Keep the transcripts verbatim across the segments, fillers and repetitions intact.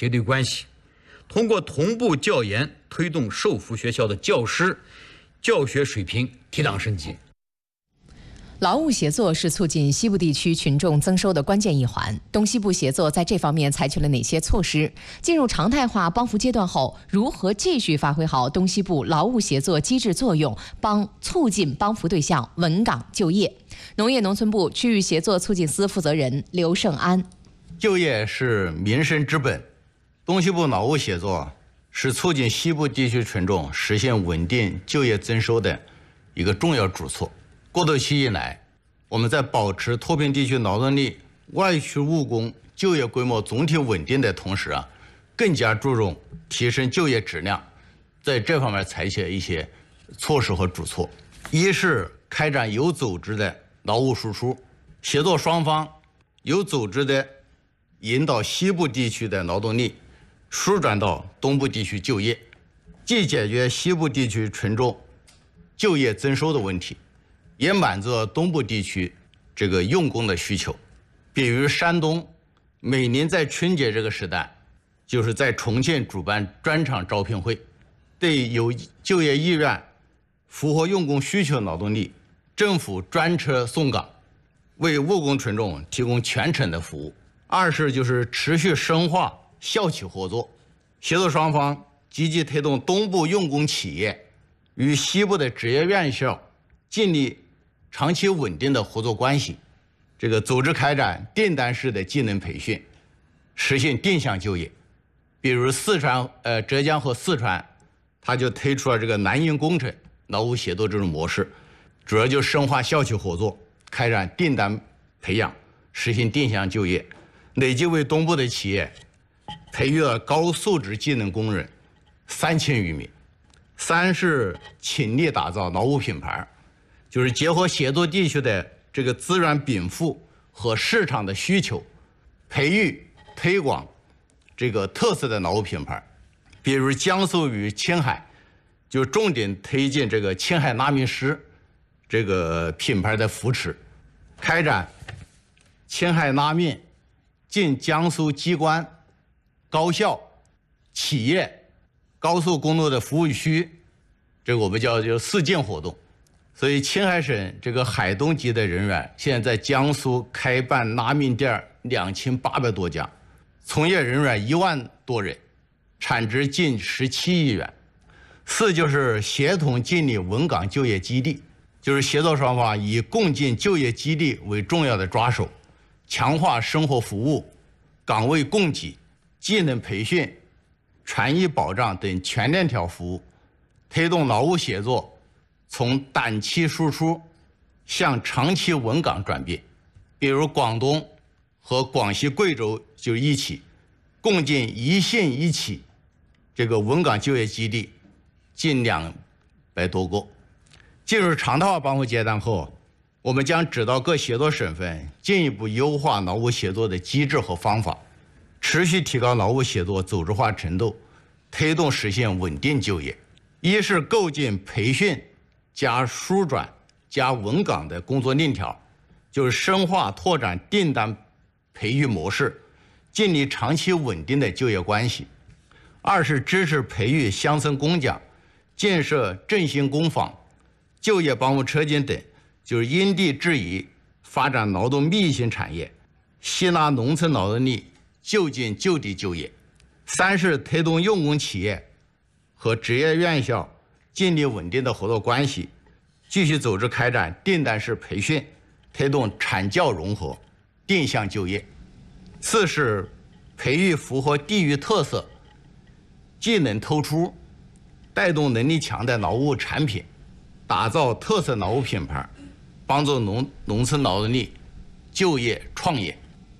绝对关系。通过同步教研，推动受扶学校的教师教学水平提档升级。 劳务协作是促进西部地区群众增收的关键一环。东西部协作在这方面采取了哪些措施？进入常态化帮扶阶段后，如何继续发挥好东西部劳务协作机制作用，帮促进帮扶对象稳岗就业？农业农村部区域协作促进司负责人刘胜安： 就业是民生之本，东西部劳务协作是促进西部地区群众实现稳定就业增收的一个重要举措。过渡期以来，我们在保持脱贫地区劳动力外区务工就业规模总体稳定的同时啊，更加注重提升就业质量，在这方面采取一些措施和举措。一是开展有组织的劳务输出，协作双方有组织的引导西部地区的劳动力输转到东部地区就业，既解决西部地区群众就业增收的问题，也满足东部地区这个用工的需求。比如山东每年在春节这个时代，就是在重庆主办专场招聘会，对有就业意愿、符合用工需求的劳动力，政府专车送岗，为务工群众提供全程的服务。二是就是持续深化校企合作，协作双方积极推动东部用工企业与西部的职业院校建立长期稳定的合作关系，这个组织开展订单式的技能培训，实现定向就业。比如四川、呃浙江和四川，它就推出了这个南营工程劳务协作这种模式，主要就深化校企合作，开展订单培养，实现定向就业，累计为东部的企业培育了高素质技能工人三千余名。三是倾力打造劳务品牌，就是结合协作地区的这个资源禀赋和市场的需求，培育推广这个特色的劳务品牌。比如江苏与青海就重点推进这个青海拉面师这个品牌的扶持，开展青海拉面进江苏机关、高校、企业、高速公路的服务区，这个我们叫叫四进活动。所以青海省这个海东籍的人员现在在江苏开办拉面店两千八百多家，从业人员一万多人，产值近十七亿元。四就是协同建立稳岗就业基地，就是协作双方以共建就业基地为重要的抓手，强化生活服务、岗位供给、技能培训、权益保障等全链条服务，推动劳务协作从短期输出向长期稳岗转变。比如广东和广西、贵州就一起共建一县一企这个稳岗就业基地近两百多个。进入常态化帮扶阶段后，我们将指导各协作省份进一步优化劳务协作的机制和方法，持续提高劳务协作组织化程度，推动实现稳定就业。一是构建培训加输转加稳岗的工作链条，就是深化拓展订单培育模式，建立长期稳定的就业关系。二是支持培育乡村工匠，建设振兴工坊、就业帮扶车间等，就是因地制宜发展劳动密集产业，吸纳农村劳动力就近就地就业。三是推动用工企业和职业院校建立稳定的合作关系，继续组织开展订单式培训，推动产教融合、定向就业。四是培育符合地域特色、技能突出、带动能力强的劳务产品，打造特色劳务品牌，帮助农农村劳动力就业创业。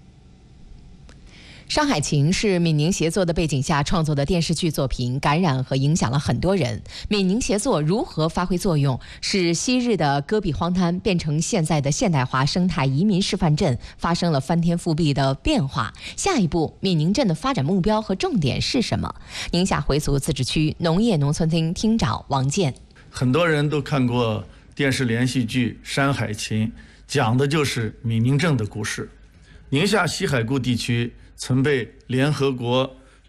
《山海情》是闽宁协作的背景下创作的电视剧作品，感染和影响了很多人。闽宁协作如何发挥作用，使昔日的戈壁荒滩变成现在的现代化生态移民示范镇，发生了翻天覆地的变化。下一步，闽宁镇的发展目标和重点是什么？宁夏回族自治区农业农村厅厅长王健。 很多人都看过电视连续剧《山海情》，讲的就是闽宁镇的故事。宁夏西海固地区曾被联合国